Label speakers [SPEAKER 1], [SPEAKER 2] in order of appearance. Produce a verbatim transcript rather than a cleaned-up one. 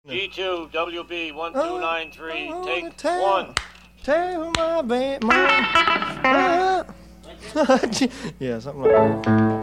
[SPEAKER 1] G two W B one two nine three,
[SPEAKER 2] Oh,
[SPEAKER 1] take
[SPEAKER 2] tell,
[SPEAKER 1] one.
[SPEAKER 2] Tell my baby, my, yeah, something like that.